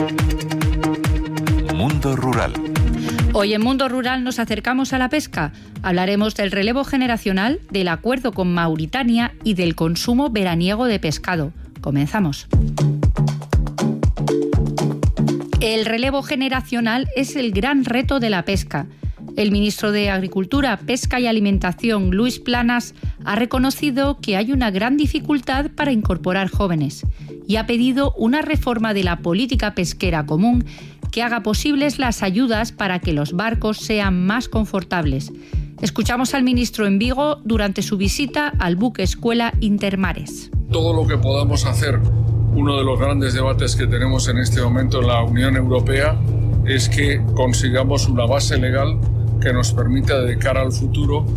Mundo Rural. Hoy en Mundo Rural nos acercamos a la pesca. Hablaremos del relevo generacional, del acuerdo con Mauritania y del consumo veraniego de pescado. Comenzamos. El relevo generacional es el gran reto de la pesca. El ministro de Agricultura, Pesca y Alimentación, Luis Planas, ha reconocido que hay una gran dificultad para incorporar jóvenes y ha pedido una reforma de la política pesquera común que haga posibles las ayudas para que los barcos sean más confortables. Escuchamos al ministro en Vigo durante su visita al buque escuela Intermares. Todo lo que podamos hacer, uno de los grandes debates que tenemos en este momento en la Unión Europea, es que consigamos una base legal que nos permita de cara al futuro